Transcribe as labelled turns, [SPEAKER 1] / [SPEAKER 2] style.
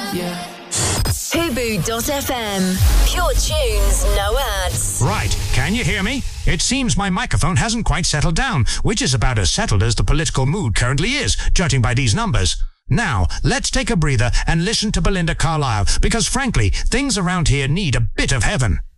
[SPEAKER 1] Fubu.fm. Pure tunes, no ads.
[SPEAKER 2] Right, can you hear me? It seems my microphone hasn't quite settled down, which is about as settled as the political mood currently is, judging by these numbers. Now, let's take a breather and listen to Belinda Carlisle, because frankly, things around here need a bit of heaven.